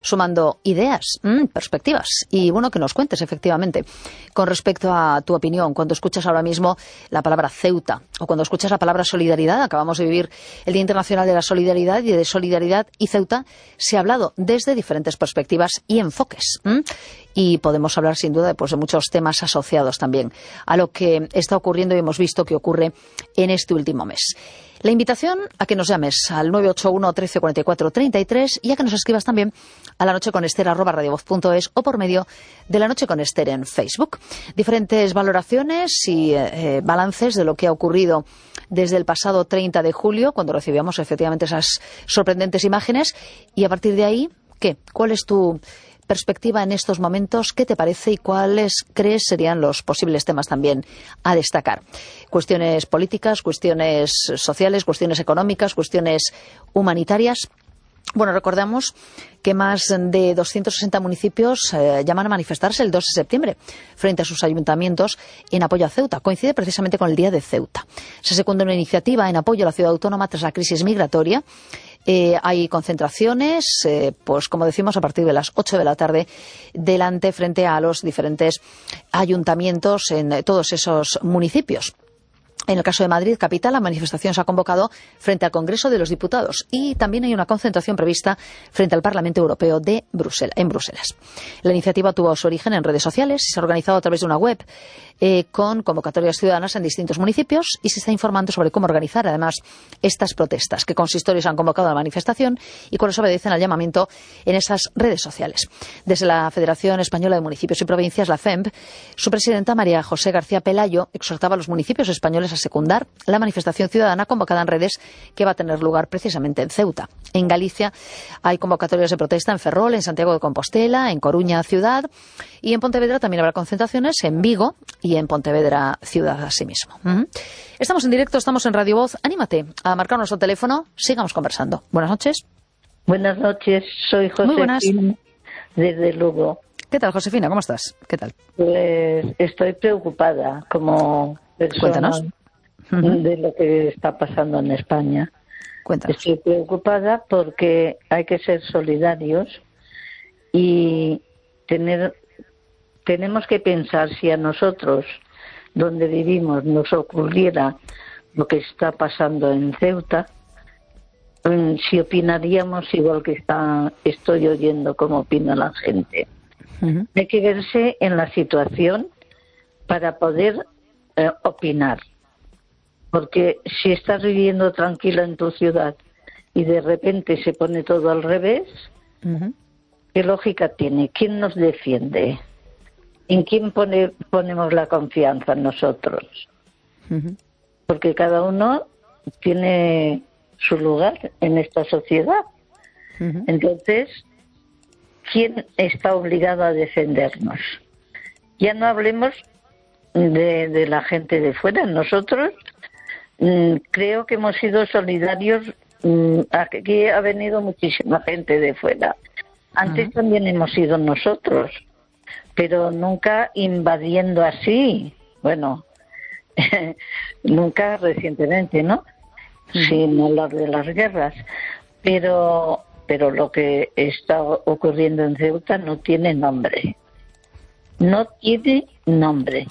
sumando ideas, perspectivas y bueno, que nos cuentes efectivamente con respecto a tu opinión cuando escuchas ahora mismo la palabra Ceuta o cuando escuchas la palabra solidaridad. Acabamos de vivir el Día Internacional de la Solidaridad y de solidaridad y Ceuta se ha hablado desde diferentes perspectivas y enfoques. Y podemos hablar sin duda de muchos temas asociados también a lo que está ocurriendo y hemos visto que ocurre en este último mes. La invitación a que nos llames al 981 13 44 33 y a que nos escribas también a lanocheconester@radiovoz.es o por medio de La Noche con Ester en Facebook. Diferentes valoraciones y balances de lo que ha ocurrido desde el pasado 30 de julio, cuando recibíamos efectivamente esas sorprendentes imágenes. Y a partir de ahí, ¿qué? ¿Cuál es tu perspectiva en estos momentos? ¿Qué te parece y cuáles crees serían los posibles temas también a destacar? Cuestiones políticas, cuestiones sociales, cuestiones económicas, cuestiones humanitarias. Bueno, recordamos que más de 260 municipios llaman a manifestarse el 2 de septiembre frente a sus ayuntamientos en apoyo a Ceuta. Coincide precisamente con el Día de Ceuta. Se secunda una iniciativa en apoyo a la ciudad autónoma tras la crisis migratoria. Hay concentraciones, pues como decimos, a partir de las 8 de la tarde delante frente a los diferentes ayuntamientos en todos esos municipios. En el caso de Madrid, capital, la manifestación se ha convocado frente al Congreso de los Diputados y también hay una concentración prevista frente al Parlamento Europeo en Bruselas. La iniciativa tuvo su origen en redes sociales y se ha organizado a través de una web con convocatorias ciudadanas en distintos municipios y se está informando sobre cómo organizar además estas protestas, qué consistorios han convocado a la manifestación y cuáles obedecen al llamamiento en esas redes sociales. Desde la Federación Española de Municipios y Provincias, la FEMP, su presidenta María José García Pelayo exhortaba a los municipios españoles a secundar la manifestación ciudadana convocada en redes que va a tener lugar precisamente en Ceuta. En Galicia hay convocatorias de protesta en Ferrol, en Santiago de Compostela, en Coruña ciudad y en Pontevedra también habrá concentraciones en Vigo y en Pontevedra ciudad asimismo. Estamos en directo, estamos en Radio Voz. Anímate a marcar nuestro teléfono, sigamos conversando. Buenas noches. Buenas noches, soy Josefina desde Lugo. ¿Qué tal, Josefina? ¿Cómo estás? ¿Qué tal? Pues estoy preocupada como persona. Cuéntanos. De lo que está pasando en España. Cuéntanos. Estoy preocupada porque hay que ser solidarios y tenemos que pensar si a nosotros, donde vivimos, nos ocurriera lo que está pasando en Ceuta, si opinaríamos igual que estoy oyendo cómo opina la gente. Hay que verse en la situación para poder opinar. Porque si estás viviendo tranquila en tu ciudad y de repente se pone todo al revés, ¿qué lógica tiene? ¿Quién nos defiende? ¿En quién ponemos la confianza en nosotros? Porque cada uno tiene su lugar en esta sociedad. Entonces, ¿quién está obligado a defendernos? Ya no hablemos de la gente de fuera. Nosotros creo que hemos sido solidarios. Aquí ha venido muchísima gente de fuera. Antes también hemos sido nosotros, pero nunca invadiendo así. Bueno, nunca recientemente, ¿no? Sin hablar de las guerras. Pero lo que está ocurriendo en Ceuta no tiene nombre. No tiene nombre.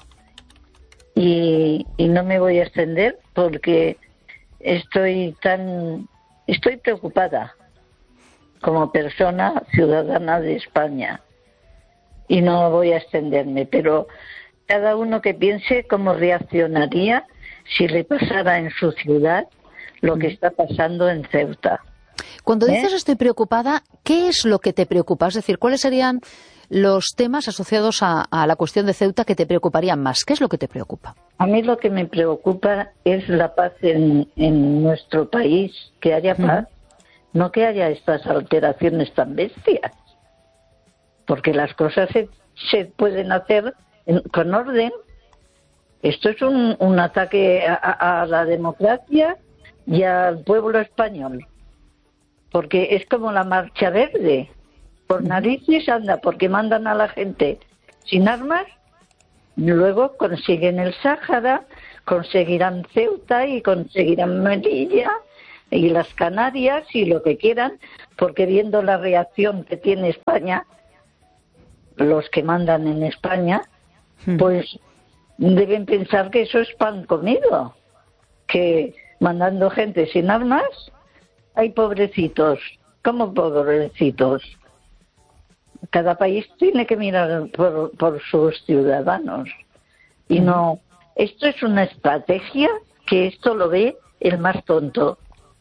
Y no me voy a extender porque estoy preocupada como persona ciudadana de España y no voy a extenderme, pero cada uno que piense cómo reaccionaría si le pasara en su ciudad lo que está pasando en Ceuta. Cuando dices estoy preocupada, ¿qué es lo que te preocupa? Es decir, ¿cuáles serían los temas asociados a la cuestión de Ceuta que te preocuparían más? ¿Qué es lo que te preocupa? A mí lo que me preocupa es la paz en nuestro país, que haya paz, no que haya estas alteraciones tan bestias, porque las cosas se pueden hacer con orden. Esto es un ataque a la democracia y al pueblo español, porque es como la Marcha Verde. Por narices anda, porque mandan a la gente sin armas, luego consiguen el Sáhara, conseguirán Ceuta y conseguirán Melilla, y las Canarias y lo que quieran, porque viendo la reacción que tiene España, los que mandan en España, pues deben pensar que eso es pan comido, que mandando gente sin armas, hay pobrecitos. ¿Cómo pobrecitos? Cada país tiene que mirar por sus ciudadanos. Y no, esto es una estrategia que esto lo ve el más tonto.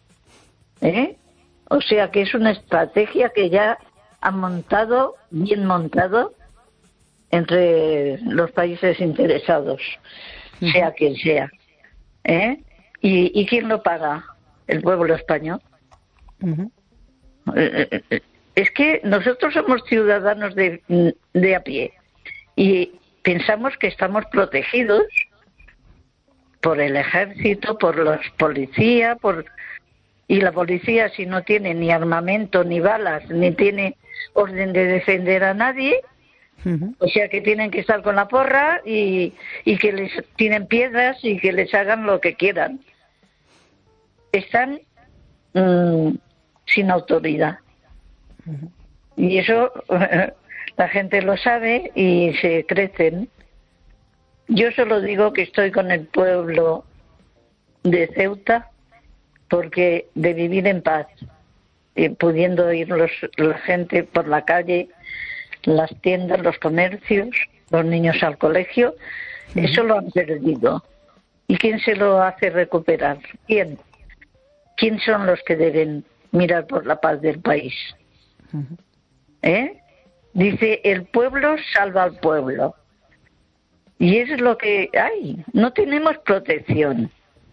O sea que es una estrategia que ya han montado, bien montado, entre los países interesados, sea quien sea. ¿Y quién lo paga? El pueblo español. Es que nosotros somos ciudadanos de a pie y pensamos que estamos protegidos por el ejército, por los policías, y la policía, si no tiene ni armamento, ni balas, ni tiene orden de defender a nadie, o sea que tienen que estar con la porra y que les tienen piedras y que les hagan lo que quieran. Están sin autoridad. Y eso la gente lo sabe y se crecen. Yo solo digo que estoy con el pueblo de Ceuta porque de vivir en paz, pudiendo ir la gente por la calle, las tiendas, los comercios, los niños al colegio, eso lo han perdido. ¿Y quién se lo hace recuperar? ¿Quién? ¿Quién son los que deben mirar por la paz del país? Dice, el pueblo salva al pueblo. Y eso es lo que hay. No tenemos protección.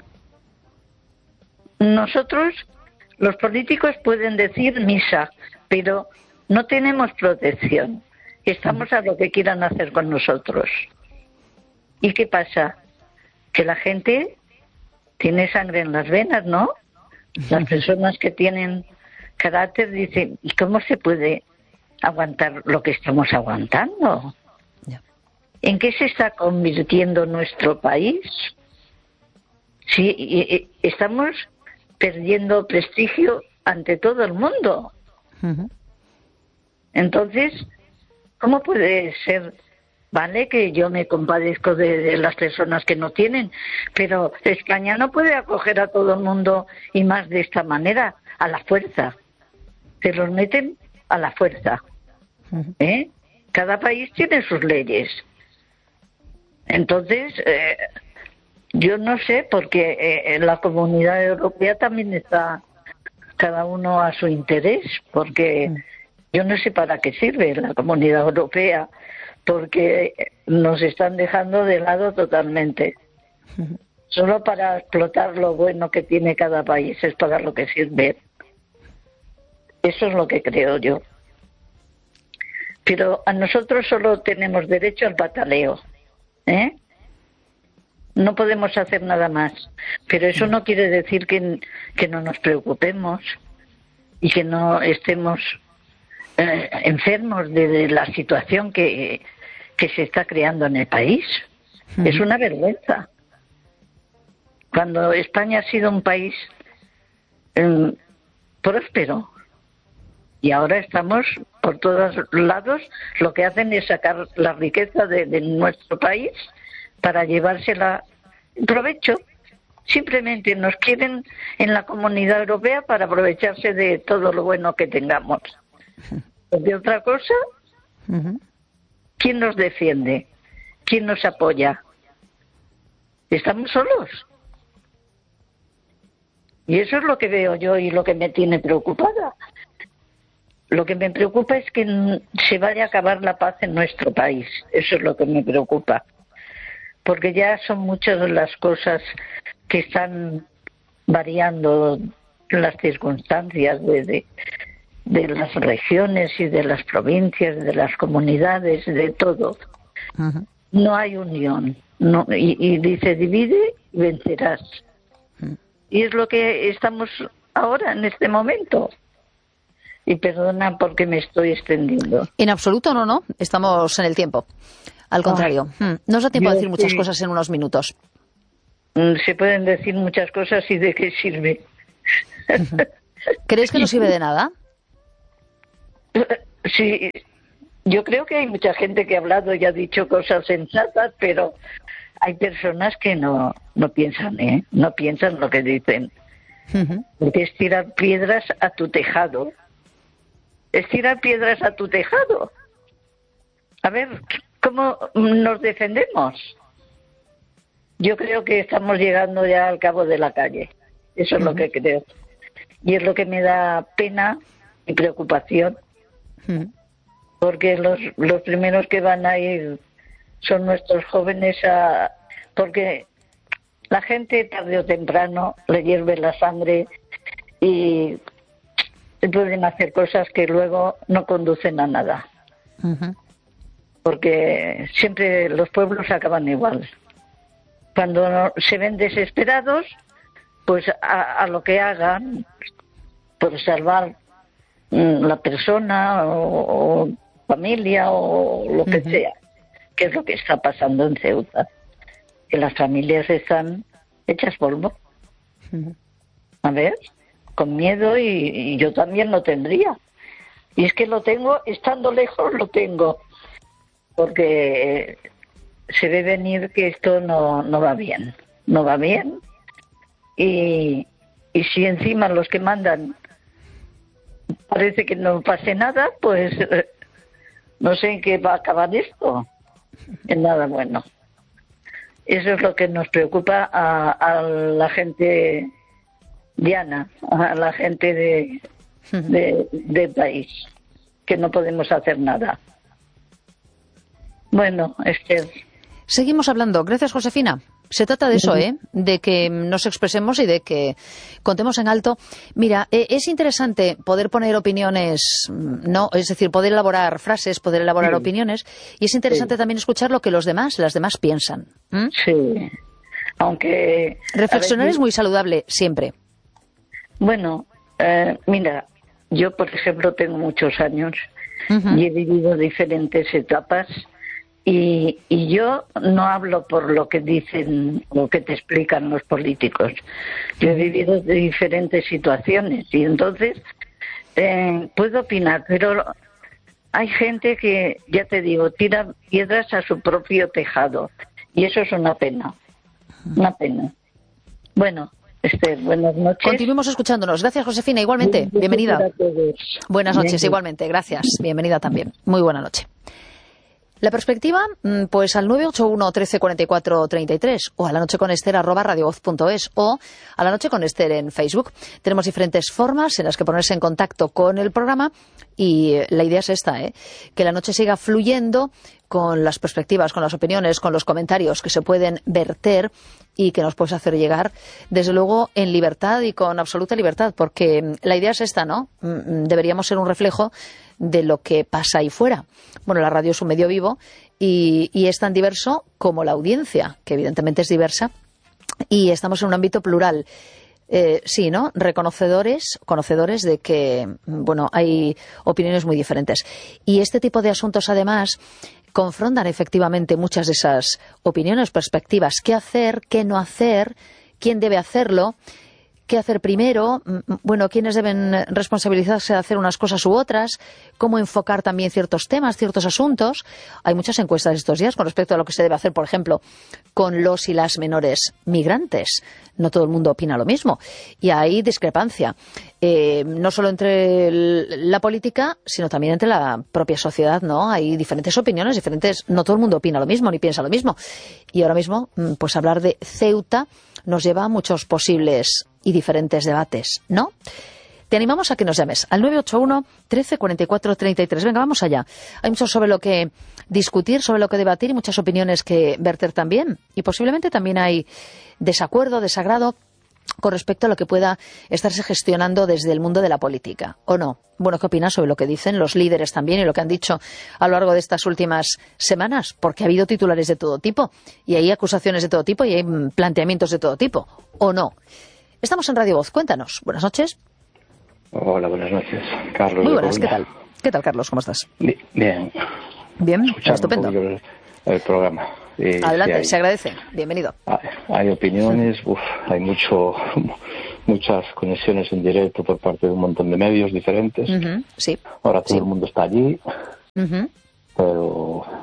Nosotros, los políticos pueden decir misa, pero no tenemos protección. Estamos a lo que quieran hacer con nosotros. ¿Y qué pasa? Que la gente tiene sangre en las venas, ¿no? Las personas que tienen carácter dicen, ¿y cómo se puede aguantar lo que estamos aguantando? ¿En qué se está convirtiendo nuestro país? Sí, estamos perdiendo prestigio ante todo el mundo. Entonces, ¿cómo puede ser? Vale que yo me compadezco de las personas que no tienen, pero España no puede acoger a todo el mundo y más de esta manera, a la fuerza. Se los meten a la fuerza. Cada país tiene sus leyes. Entonces, yo no sé, porque en la Comunidad Europea también está cada uno a su interés, porque yo no sé para qué sirve la Comunidad Europea, porque nos están dejando de lado totalmente. Solo para explotar lo bueno que tiene cada país es para lo que sirve. Eso es lo que creo yo. Pero a nosotros solo tenemos derecho al pataleo. No podemos hacer nada más. Pero eso no quiere decir que no nos preocupemos y que no estemos enfermos de la situación que se está creando en el país. Es una vergüenza. Cuando España ha sido un país próspero, y ahora estamos por todos lados, lo que hacen es sacar la riqueza de nuestro país para llevársela provecho. Simplemente nos quieren en la Comunidad Europea para aprovecharse de todo lo bueno que tengamos. De otra cosa, ¿quién nos defiende? ¿Quién nos apoya? Estamos solos. Y eso es lo que veo yo y lo que me tiene preocupada. Lo que me preocupa es que se vaya a acabar la paz en nuestro país. Eso es lo que me preocupa. Porque ya son muchas las cosas que están variando las circunstancias de las regiones y de las provincias, de las comunidades, de todo. No hay unión. No, y dice, divide y vencerás. Y es lo que estamos ahora, en este momento. Y perdona porque me estoy extendiendo. En absoluto, no. Estamos en el tiempo. Al contrario, nos da tiempo a decir muchas cosas en unos minutos. Se pueden decir muchas cosas y de qué sirve. ¿Crees que no sirve de nada? Sí, yo creo que hay mucha gente que ha hablado y ha dicho cosas sensatas, pero hay personas que no piensan, no piensan lo que dicen. Porque es tirar piedras a tu tejado. Es tirar piedras a tu tejado. A ver, ¿cómo nos defendemos? Yo creo que estamos llegando ya al cabo de la calle. Eso es lo que creo. Y es lo que me da pena y preocupación. Porque los primeros que van a ir son nuestros jóvenes, porque la gente tarde o temprano le hierve la sangre y pueden hacer cosas que luego no conducen a nada. Porque siempre los pueblos acaban igual. Cuando se ven desesperados, pues a lo que hagan por salvar la persona o familia o lo que sea, que es lo que está pasando en Ceuta, que las familias están hechas polvo. A ver, con miedo, y yo también lo tendría, y es que lo tengo, estando lejos lo tengo, porque se ve venir que esto no va bien, y si encima los que mandan parece que no pase nada, pues no sé en qué va a acabar esto. En nada bueno. Eso es lo que nos preocupa a la gente llana, a la gente del país, que no podemos hacer nada. Bueno, Esther. Seguimos hablando. Gracias, Josefina. Se trata de eso, de que nos expresemos y de que contemos en alto. Mira, es interesante poder poner opiniones, no, es decir, poder elaborar frases, poder elaborar opiniones, y es interesante también escuchar lo que las demás piensan. Sí, aunque... Reflexionar es muy saludable, siempre. Bueno, mira, yo, por ejemplo, tengo muchos años y he vivido diferentes etapas. Y yo no hablo por lo que dicen o que te explican los políticos. Yo he vivido diferentes situaciones y entonces puedo opinar, pero hay gente que, ya te digo, tira piedras a su propio tejado y eso es una pena, una pena. Bueno, Esther, buenas noches. Continuemos escuchándonos. Gracias, Josefina. Igualmente, bienvenida. Buenas noches, igualmente. Gracias. Bienvenida también. Muy buena noche. La perspectiva, pues al 981 13 44 33 o a la noche con Esther @radiovoz.es o a la noche con Esther en Facebook. Tenemos diferentes formas en las que ponerse en contacto con el programa y la idea es esta, que la noche siga fluyendo con las perspectivas, con las opiniones, con los comentarios que se pueden verter y que nos puedes hacer llegar, desde luego, en libertad y con absoluta libertad, porque la idea es esta, ¿no? Deberíamos ser un reflejo de lo que pasa ahí fuera. Bueno, la radio es un medio vivo y es tan diverso como la audiencia, que evidentemente es diversa, y estamos en un ámbito plural. Sí, ¿no? Conocedores de que, bueno, hay opiniones muy diferentes. Y este tipo de asuntos, además, confrontan efectivamente muchas de esas opiniones, perspectivas. ¿Qué hacer? ¿Qué no hacer? ¿Quién debe hacerlo? ¿Qué hacer primero? Bueno, ¿quiénes deben responsabilizarse de hacer unas cosas u otras? ¿Cómo enfocar también ciertos temas, ciertos asuntos? Hay muchas encuestas estos días con respecto a lo que se debe hacer, por ejemplo, con los y las menores migrantes. No todo el mundo opina lo mismo. Y hay discrepancia, no solo entre la política, sino también entre la propia sociedad, ¿no? Hay diferentes opiniones, no todo el mundo opina lo mismo, ni piensa lo mismo. Y ahora mismo, pues hablar de Ceuta nos lleva a muchos posibles y diferentes debates, ¿no? Te animamos a que nos llames al 981 13 44 33. Venga, vamos allá. Hay mucho sobre lo que discutir, sobre lo que debatir y muchas opiniones que verter también. Y posiblemente también hay desacuerdo, desagrado con respecto a lo que pueda estarse gestionando desde el mundo de la política, ¿o no? Bueno, ¿qué opinas sobre lo que dicen los líderes también y lo que han dicho a lo largo de estas últimas semanas? Porque ha habido titulares de todo tipo, y hay acusaciones de todo tipo, y hay planteamientos de todo tipo, ¿o no? Estamos en Radio Voz, cuéntanos. Buenas noches. Hola, buenas noches. Carlos. Muy buenas, ¿qué tal? ¿Qué tal, Carlos? ¿Cómo estás? Bien. Bien, estupendo. El programa. Adelante, se agradece. Bienvenido. Hay opiniones, hay mucho muchas conexiones en directo por parte de un montón de medios diferentes. Sí. Ahora todo el mundo está allí, pero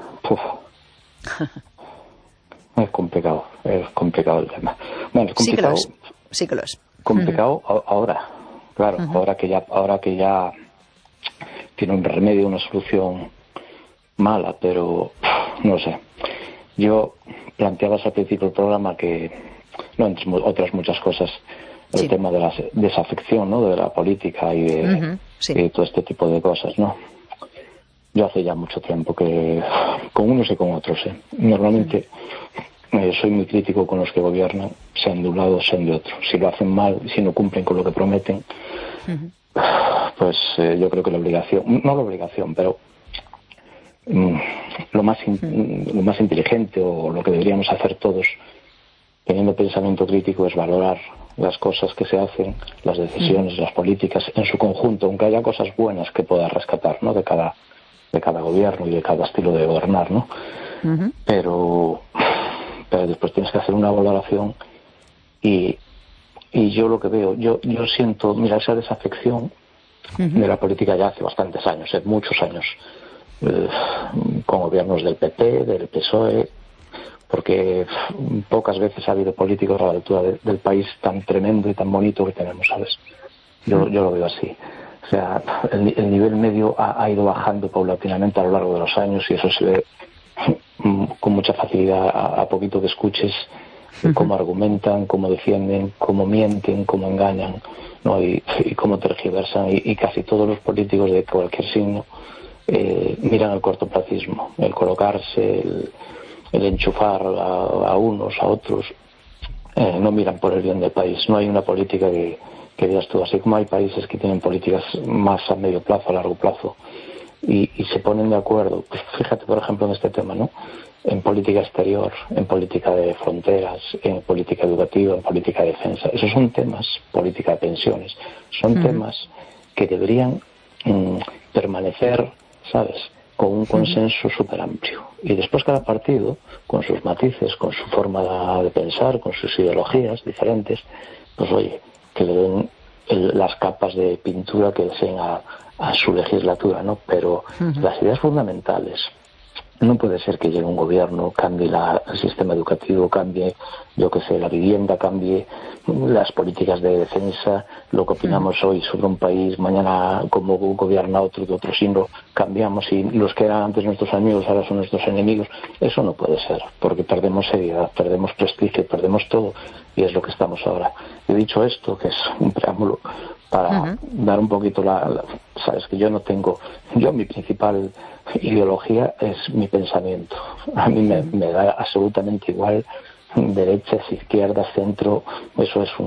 es complicado el tema. Bueno, es complicado. Sí que lo es. Complicado ahora, claro, ahora que ya tiene un remedio, una solución mala, pero no sé. Yo planteabas al principio del programa que, no, entre otras muchas cosas, el tema de la desafección, ¿no?, de la política y de todo este tipo de cosas, ¿no? Yo hace ya mucho tiempo que, con unos y con otros, normalmente soy muy crítico con los que gobiernan, sean de un lado, sean de otro. Si lo hacen mal, si no cumplen con lo que prometen, pues yo creo que pero lo más inteligente, o lo que deberíamos hacer todos, teniendo pensamiento crítico, es valorar las cosas que se hacen, las decisiones, las políticas en su conjunto, aunque haya cosas buenas que pueda rescatar, ¿no?, de cada gobierno y de cada estilo de gobernar, ¿no? Pero después tienes que hacer una valoración y yo lo que veo, yo siento, mira, esa desafección de la política ya hace bastantes años, muchos años, con gobiernos del PP, del PSOE, porque pocas veces ha habido políticos a la altura del país tan tremendo y tan bonito que tenemos, ¿sabes? Yo lo veo así. O sea, el nivel medio ha ido bajando paulatinamente a lo largo de los años, y eso se ve con mucha facilidad a poquito que escuches cómo argumentan, cómo defienden, cómo mienten, cómo engañan, ¿no?, y cómo tergiversan, y casi todos los políticos de cualquier signo miran el cortoplacismo, el colocarse, el enchufar a unos, a otros, no miran por el bien del país. No hay una política que digas tú, así como hay países que tienen políticas más a medio plazo, a largo plazo, y se ponen de acuerdo. Pues fíjate, por ejemplo, en este tema, ¿no?, en política exterior, en política de fronteras, en política educativa, en política de defensa. Esos son temas, política de pensiones, son temas que deberían permanecer, ¿sabes?, con un consenso súper amplio. Y después cada partido, con sus matices, con su forma de pensar, con sus ideologías diferentes, pues oye, que le den las capas de pintura que deseen a su legislatura, ¿no? Pero las ideas fundamentales, no puede ser que llegue un gobierno, cambie el sistema educativo, cambie, yo qué sé, la vivienda, cambie las políticas de defensa, lo que opinamos hoy sobre un país, mañana como gobierna otro de otro signo, cambiamos, y los que eran antes nuestros amigos ahora son nuestros enemigos. Eso no puede ser, porque perdemos seriedad, perdemos prestigio, perdemos todo, y es lo que estamos ahora. He dicho esto, que es un preámbulo, para dar un poquito sabes que yo mi principal ideología es mi pensamiento. A mí me da absolutamente igual derechas, izquierdas, centro. Eso es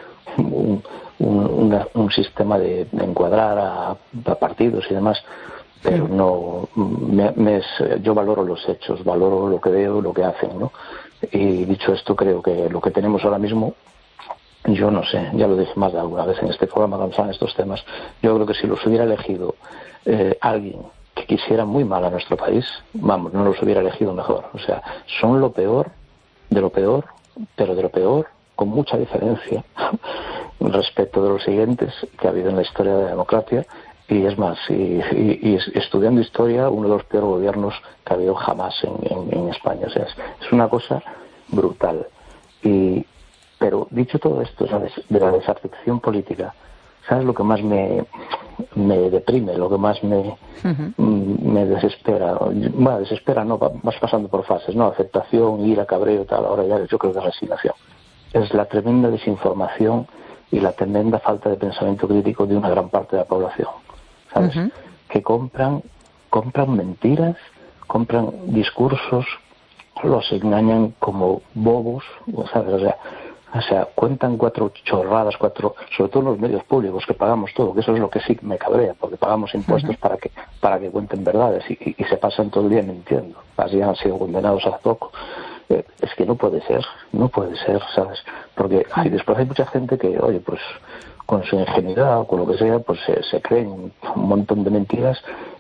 un sistema de encuadrar a partidos y demás, pero no yo valoro los hechos, valoro lo que veo, lo que hacen, ¿no? Y dicho esto, creo que lo que tenemos ahora mismo, yo no sé, ya lo dije más de alguna vez en este programa cuando salen estos temas, yo creo que si los hubiera elegido alguien que quisiera muy mal a nuestro país, vamos, no los hubiera elegido mejor. O sea, son lo peor, pero de lo peor, con mucha diferencia respecto de los siguientes que ha habido en la historia de la democracia. Y es más, y estudiando historia, uno de los peores gobiernos que ha habido jamás en España. O sea, es una cosa brutal. Pero dicho todo esto, ¿sabes?, de la desafección política, ¿sabes lo que más me deprime, lo que más me desespera? Bueno, desespera no, vas pasando por fases, ¿no? Aceptación, ira, cabreo, tal. Ahora ya yo creo que es resignación. Es la tremenda desinformación y la tremenda falta de pensamiento crítico de una gran parte de la población, ¿sabes? Que compran compran mentiras, discursos, los engañan como bobos, ¿sabes? O sea, cuentan cuatro chorradas, sobre todo en los medios públicos que pagamos todo, que eso es lo que sí me cabrea, porque pagamos impuestos para que cuenten verdades y se pasan todo el día mintiendo. Así han sido condenados hace poco. Es que no puede ser, ¿sabes? Porque después hay mucha gente que, oye, pues con su ingenuidad o con lo que sea, pues se creen un montón de mentiras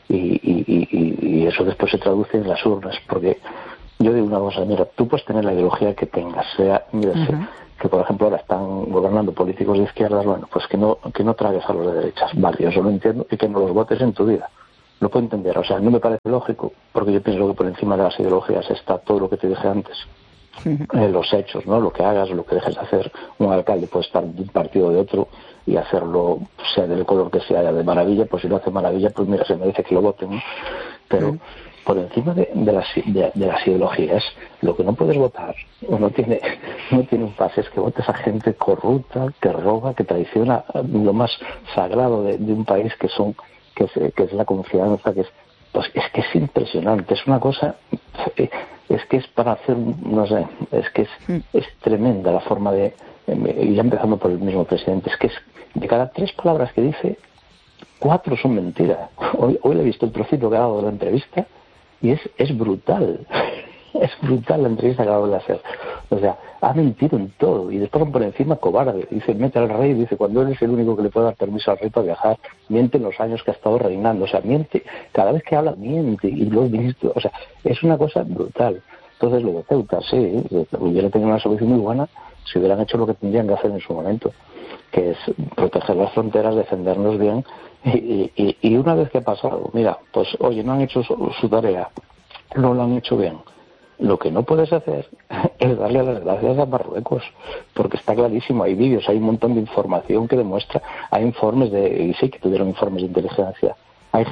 y eso después se traduce en las urnas. Porque yo digo una cosa, mira, tú puedes tener la ideología que tengas, sea que por ejemplo ahora están gobernando políticos de izquierdas, bueno, pues que no tragues a los de derechas, vale, yo eso lo entiendo, y que no los votes en tu vida. Lo puedo entender, o sea, no me parece lógico, porque yo pienso que por encima de las ideologías está todo lo que te dije antes. Los hechos, ¿no? Lo que hagas, lo que dejes de hacer. Un alcalde puede estar de un partido o de otro y hacerlo, sea del color que sea, de maravilla, pues si lo hace maravilla, pues mira, se merece que lo voten, ¿no? Pero por encima de las ideologías, lo que no puedes votar, o no tiene un pase, es que votes a gente corrupta, que roba, que traiciona lo más sagrado de un país, que es la confianza, pues es que es impresionante, es una cosa, es que es para hacer, no sé, es que es tremenda la forma de, y ya empezando por el mismo presidente, es que es de cada 3 palabras que dice, 4 son mentiras. Hoy le he visto el trocito que ha dado de la entrevista y es brutal. Es brutal la entrevista que acabo de hacer. O sea, ha mentido en todo y después por encima cobarde. Dice, mete al rey, dice, cuando él es el único que le puede dar permiso al rey para viajar, miente en los años que ha estado reinando. O sea, miente, cada vez que habla miente y lo he visto. O sea, es una cosa brutal. Entonces lo de Ceuta, sí, hubiera tenido una solución muy buena si hubieran hecho lo que tendrían que hacer en su momento, que es proteger las fronteras, defendernos bien. Y una vez que ha pasado, mira, pues oye, no han hecho su tarea, no lo han hecho bien. Lo que no puedes hacer es darle las gracias a Marruecos, porque está clarísimo, hay vídeos, hay un montón de información que demuestra, hay informes y sí que tuvieron informes de inteligencia, hay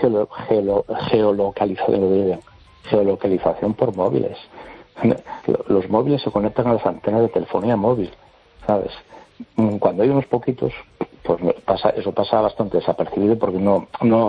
geolocalización por móviles. Los móviles se conectan a las antenas de telefonía móvil, ¿sabes? Cuando hay unos poquitos, pues eso pasa bastante desapercibido porque no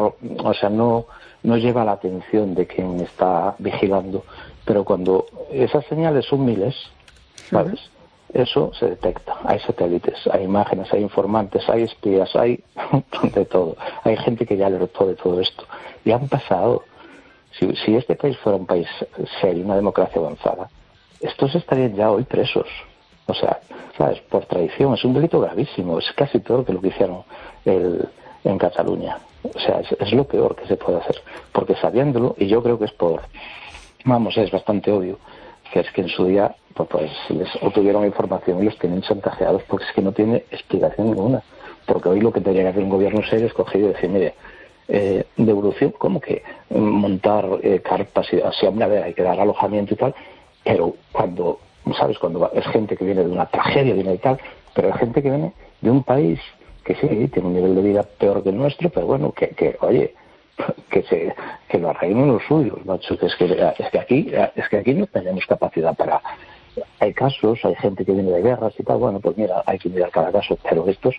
lleva la atención de quien está vigilando, pero cuando esas señales son miles, ¿sabes? Eso se detecta, hay satélites, hay imágenes, hay informantes, hay espías, hay de todo, hay gente que ya alertó de todo esto y han pasado. Si este país fuera un país serio, una democracia avanzada, estos estarían ya hoy presos. O sea, ¿sabes? Por traición, es un delito gravísimo, es casi peor que lo que hicieron en Cataluña. O sea, es lo peor que se puede hacer, porque sabiéndolo, y yo creo que es bastante obvio, que es que en su día pues les obtuvieron información y los tienen chantajeados, porque es que no tiene explicación ninguna. Porque hoy lo que tendría que hacer un gobierno serio es coger y decir, mire, devolución, ¿cómo que montar carpas? Y así, a ver, hay que dar alojamiento y tal, pero cuando es gente que viene de una tragedia, viene de tal, pero es gente que viene de un país que sí, tiene un nivel de vida peor que el nuestro, pero bueno, que lo arreglen los suyos, macho, es que aquí no tenemos capacidad para. Hay casos, hay gente que viene de guerras y tal, bueno, pues mira, hay que mirar cada caso, pero estos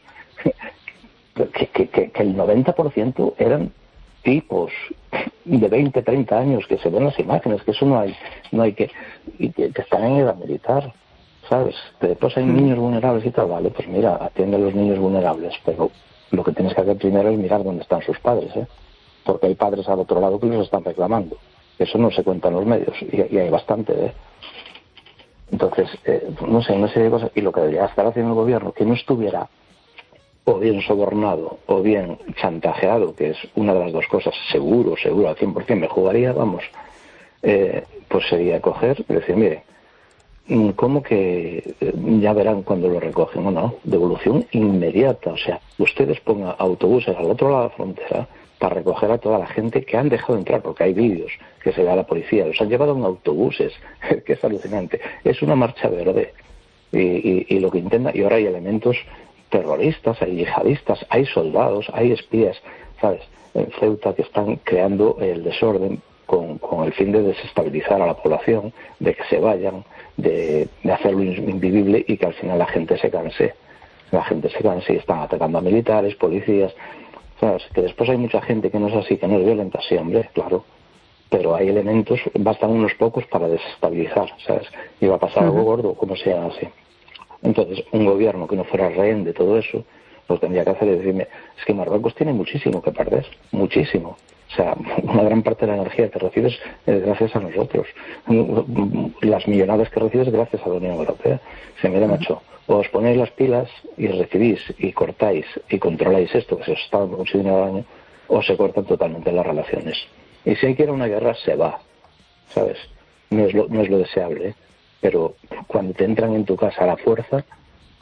que el 90% eran tipos de 20, 30 años, que se ven las imágenes, que eso no hay que están en edad militar, ¿sabes? Después hay niños vulnerables y tal, vale, pues mira, atiende a los niños vulnerables, pero lo que tienes que hacer primero es mirar dónde están sus padres, porque hay padres al otro lado que los están reclamando. Eso no se cuenta en los medios, y hay bastante, Entonces, no sé de cosas, y lo que debería estar haciendo el gobierno, que no estuviera o bien sobornado o bien chantajeado, que es una de las dos cosas, seguro, al 100% me jugaría, vamos, pues sería coger y decir, mire, ¿cómo que ya verán cuando lo recogen o no? Devolución inmediata, o sea, ustedes pongan autobuses al otro lado de la frontera para recoger a toda la gente que han dejado entrar, porque hay vídeos que se da a la policía, los han llevado en autobuses, que es alucinante, es una marcha verde, y lo que intenta, y ahora hay elementos terroristas, hay yihadistas, hay soldados, hay espías, ¿sabes? En Ceuta, que están creando el desorden con el fin de desestabilizar a la población, de que se vayan, de hacerlo invivible y que al final la gente se canse y están atacando a militares, policías, ¿sabes? Que después hay mucha gente que no es así, que no es violenta, sí, hombre, claro, pero hay elementos, bastan unos pocos para desestabilizar, ¿sabes? Y va a pasar algo gordo, como sea así. Entonces, un gobierno que no fuera rehén de todo eso, lo que tendría que hacer es decirme, es que Marruecos tiene muchísimo que perder, muchísimo. O sea, una gran parte de la energía que recibes es gracias a nosotros. Las millonadas que recibes es gracias a la Unión Europea. Se mira, macho, o os ponéis las pilas y recibís y cortáis y controláis esto que se os está dando mucho dinero al año, o se cortan totalmente las relaciones. Y si hay que ir a una guerra, se va, ¿sabes? No es lo deseable, pero cuando te entran en tu casa a la fuerza,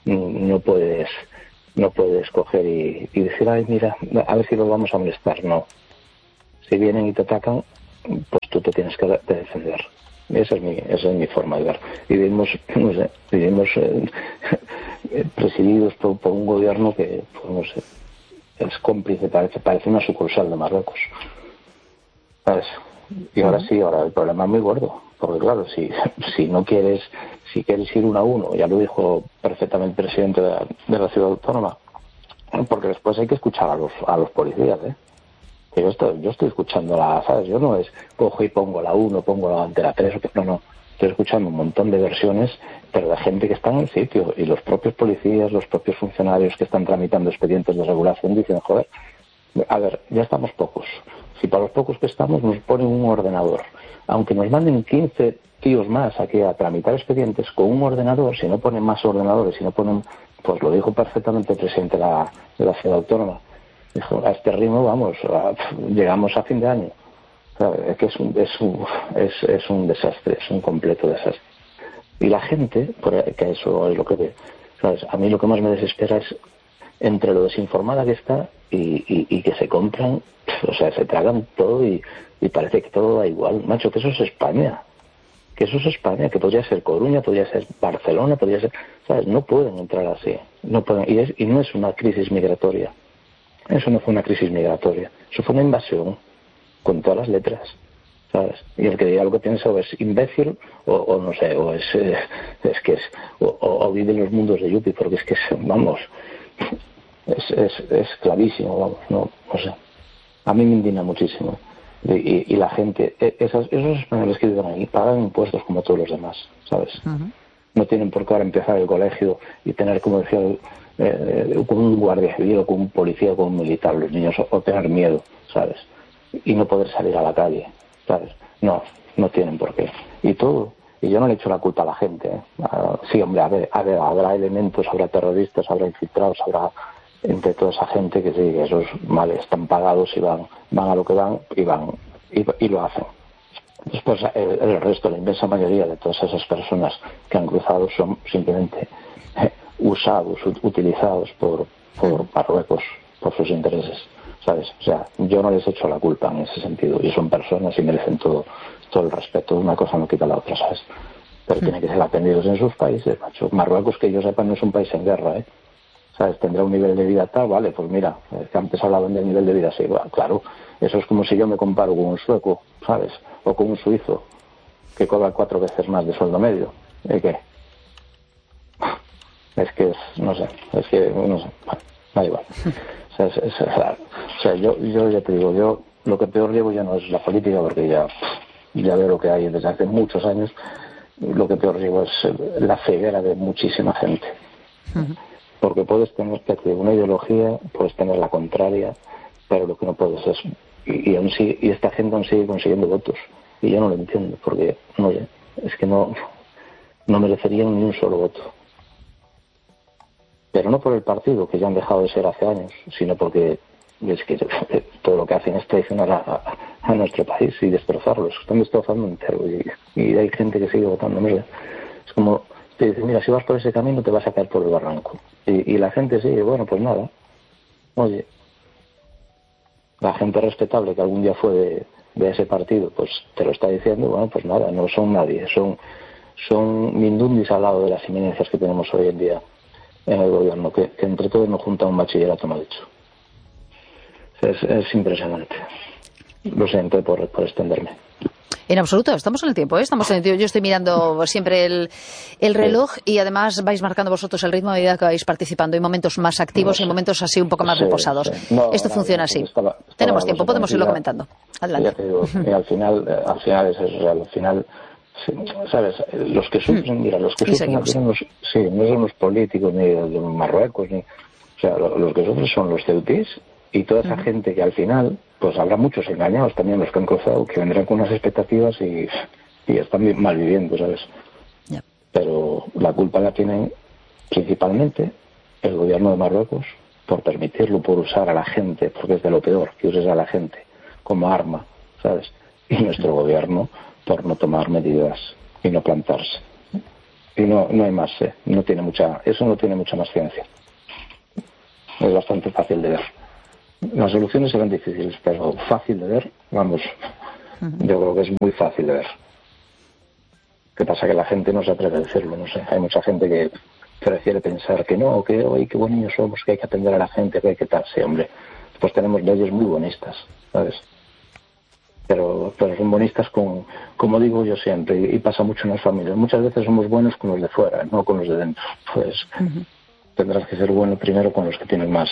no puedes coger y decir, ay, mira, a ver si los vamos a molestar. No. Si vienen y te atacan, pues tú te tienes que defender. Esa es mi forma de ver. Y vivimos presididos por un gobierno que, pues, no sé, es cómplice, parece una sucursal de Marruecos. ¿Sabes? Y ahora sí, el problema es muy gordo. Porque claro, si quieres ir 1 a 1, ya lo dijo perfectamente el presidente de la ciudad autónoma, porque después hay que escuchar a los policías, ¿eh? Que yo estoy escuchando ¿sabes? Yo no es cojo y pongo la 1, pongo la ante la 3, no. Estoy escuchando un montón de versiones, pero de gente que está en el sitio, y los propios policías, los propios funcionarios que están tramitando expedientes de regulación dicen, joder, a ver, ya estamos pocos. Si para los pocos que estamos nos ponen un ordenador, aunque nos manden 15 tíos más aquí a tramitar expedientes con un ordenador, si no ponen más ordenadores, si no ponen, pues lo dijo perfectamente el presidente de la ciudad autónoma, dijo, a este ritmo vamos, llegamos a fin de año. Es que es un desastre, es un completo desastre. Y la gente, que eso es lo que, ¿sabes? A mí lo que más me desespera es entre lo desinformada que está y que se compran, o sea, se tragan todo y parece que todo da igual. Macho, que eso es España. Que podría ser Coruña, podría ser Barcelona, podría ser, ¿sabes? No pueden entrar así, no pueden, y no es una crisis migratoria. Eso no fue una crisis migratoria, eso fue una invasión con todas las letras, ¿sabes? Y el que diga lo que piensa o es imbécil o no sé, o o vive en los mundos de Yuppie, porque es que vamos, es clarísimo, vamos, no sé. A mí me indigna muchísimo. Y la gente, esos españoles que viven ahí pagan impuestos como todos los demás, ¿sabes? Uh-huh. No tienen por qué ahora empezar el colegio y tener, como decía, con un guardia civil o con un policía o con un militar los niños, o tener miedo, ¿sabes? Y no poder salir a la calle, ¿sabes? No tienen por qué. Y yo no le echo la culpa a la gente, ¿eh? Sí, hombre, habrá elementos, habrá terroristas, habrá infiltrados, habrá entre toda esa gente que sí, que esos males están pagados y van a lo que van y lo hacen. Después el resto, la inmensa mayoría de todas esas personas que han cruzado son simplemente usados, utilizados por Marruecos, por sus intereses, ¿sabes? O sea, yo no les echo la culpa en ese sentido, y son personas y merecen todo el respeto. Una cosa no quita la otra, ¿sabes? Pero tienen que ser atendidos en sus países, macho. Marruecos, que yo sepa, no es un país en guerra, ¿eh? ¿Sabes? Tendrá un nivel de vida tal, vale, pues mira, que antes hablaban del nivel de vida así, bueno, claro, eso es como si yo me comparo con un sueco, ¿sabes? O con un suizo, que cobra 4 veces más de sueldo medio. ¿Y qué? No sé, bueno, da igual. O sea, yo ya te digo, yo lo que peor llevo ya no es la política, porque ya veo lo que hay desde hace muchos años. Lo que peor llevo es la ceguera de muchísima gente. Uh-huh. Porque puedes tener una ideología, puedes tener la contraria, pero lo que no puedes es... Y esta gente aún sigue consiguiendo votos. Y yo no lo entiendo, porque es que no merecerían ni un solo voto. Pero no por el partido, que ya han dejado de ser hace años, sino porque es que todo lo que hacen es traicionar a nuestro país y destrozarlo. Están destrozando entero. Y hay gente que sigue votando. Mira, es como... te dice, mira, si vas por ese camino te vas a caer por el barranco. Y la gente sigue, bueno, pues nada. Oye, la gente respetable que algún día fue de ese partido, pues te lo está diciendo, bueno, pues nada, no son nadie, son mindundis al lado de las eminencias que tenemos hoy en día en el gobierno, que entre todos nos junta un bachillerato mal hecho. Es impresionante. Lo siento por extenderme. En absoluto, estamos en el tiempo, ¿eh? Estamos en el tiempo. Yo estoy mirando siempre el reloj y además vais marcando vosotros el ritmo a medida que vais participando. Hay momentos más activos y momentos así un poco más reposados. Esto funciona así. Tenemos tiempo, podemos irlo comentando. Adelante. Ya te digo, al final es eso, al final, ¿sabes? Los que sufren, mira, los que sufren no son los políticos ni de Marruecos, o sea, los que sufren son los ceutís y toda esa gente que al final, pues habrá muchos engañados también, los que han cruzado, que vendrán con unas expectativas y están mal viviendo, ¿sabes? Yeah. Pero la culpa la tienen principalmente el gobierno de Marruecos por permitirlo, por usar a la gente, porque es de lo peor, que uses a la gente como arma, ¿sabes? Y nuestro gobierno por no tomar medidas y no plantarse. Y no hay más, eso no tiene mucha más ciencia. Es bastante fácil de ver. Las soluciones serán difíciles, pero fácil de ver, vamos, yo creo que es muy fácil de ver. ¿Qué pasa? Que la gente no se atreve a decirlo, no sé. Hay mucha gente que prefiere pensar que no, que hoy qué buenos somos, que hay que atender a la gente, que hay que tal. Sí, hombre, pues tenemos leyes muy bonistas, ¿sabes? Pero son bonistas como digo yo siempre, y pasa mucho en las familias. Muchas veces somos buenos con los de fuera, no con los de dentro. Pues tendrás que ser bueno primero con los que tienes más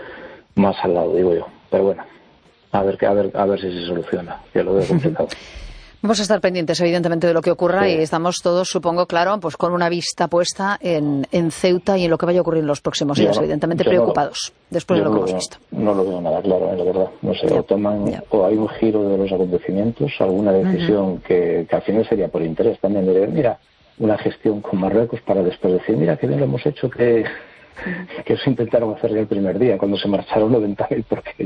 al lado, digo yo. Pero bueno, a ver si se soluciona. Yo lo veo complicado. Vamos a estar pendientes, evidentemente, de lo que ocurra, sí. Y estamos todos, supongo, claro, pues con una vista puesta en Ceuta y en lo que vaya a ocurrir en los próximos días, evidentemente preocupados, después de lo que hemos visto. No lo veo nada claro, la verdad. No sé, o hay un giro de los acontecimientos, alguna decisión que al final sería por interés también, de mira, una gestión con Marruecos para después decir, mira, qué bien lo hemos hecho, que eso intentaron hacer ya el primer día, cuando se marcharon 90.000,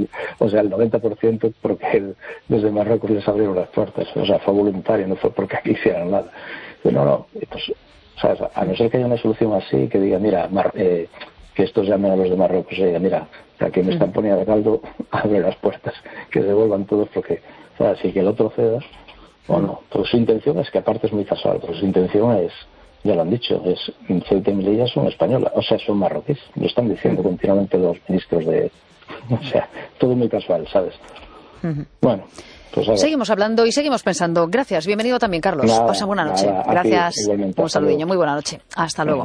el 90% porque desde Marruecos les abrieron las puertas, o sea, fue voluntario, no fue porque aquí hicieran nada. Pero no, pues, ¿sabes? A no ser que haya una solución así, que diga, mira, que estos llamen a los de Marruecos y digan, mira, que me están poniendo a caldo, abre las puertas, que se vuelvan todos, porque, ¿sabes? Si que el otro ceda, o no. Pues su intención es que aparte es muy casual, pero su intención es, ya lo han dicho, Ceuta y Melilla son españolas, o sea, son marroquíes. Lo están diciendo continuamente los ministros o sea, todo muy casual, ¿sabes? Bueno, pues seguimos hablando y seguimos pensando. Gracias, bienvenido también, Carlos. Pasa buena noche. Gracias, un saludiño, muy buena noche. Hasta luego.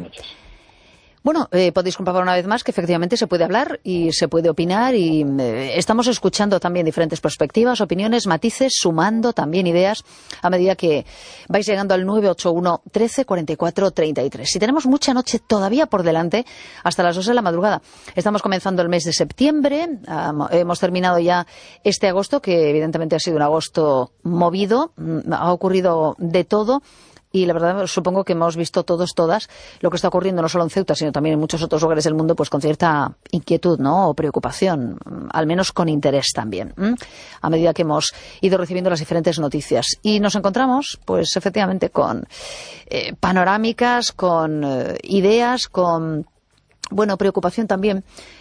Bueno, podéis comprobar una vez más que efectivamente se puede hablar y se puede opinar y estamos escuchando también diferentes perspectivas, opiniones, matices, sumando también ideas a medida que vais llegando al 981 13 44 33. Si tenemos mucha noche todavía por delante, hasta las 2 de la madrugada. Estamos comenzando el mes de septiembre, hemos terminado ya este agosto, que evidentemente ha sido un agosto movido, ha ocurrido de todo. Y la verdad, supongo que hemos visto todas, lo que está ocurriendo no solo en Ceuta, sino también en muchos otros lugares del mundo, pues con cierta inquietud, ¿no? O preocupación, al menos con interés también, a medida que hemos ido recibiendo las diferentes noticias. Y nos encontramos, pues efectivamente, con panorámicas, con ideas, con, preocupación también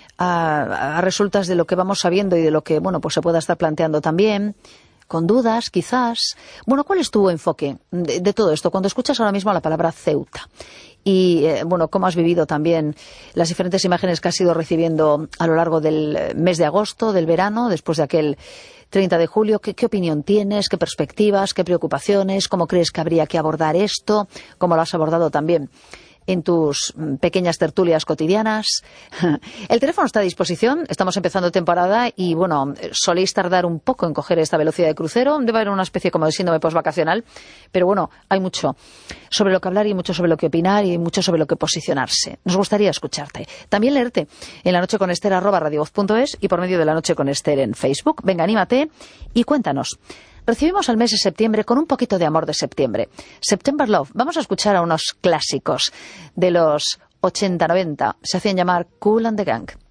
a resultas de lo que vamos sabiendo y de lo que, pues se pueda estar planteando también. Con dudas, quizás. ¿Cuál es tu enfoque de todo esto? Cuando escuchas ahora mismo la palabra Ceuta y, cómo has vivido también las diferentes imágenes que has ido recibiendo a lo largo del mes de agosto, del verano, después de aquel 30 de julio, ¿qué opinión tienes? ¿Qué perspectivas? ¿Qué preocupaciones? ¿Cómo crees que habría que abordar esto? ¿Cómo lo has abordado también en tus pequeñas tertulias cotidianas? El teléfono está a disposición, estamos empezando temporada y, soléis tardar un poco en coger esta velocidad de crucero, debe haber una especie como de síndrome postvacacional, pero hay mucho sobre lo que hablar y mucho sobre lo que opinar y mucho sobre lo que posicionarse. Nos gustaría escucharte. También leerte en lanocheconester@radiovoz.es y por medio de La Noche con Ester en Facebook. Venga, anímate y cuéntanos. Recibimos el mes de septiembre con un poquito de amor de septiembre. September Love. Vamos a escuchar a unos clásicos de los 80-90. Se hacían llamar Kool and the Gang.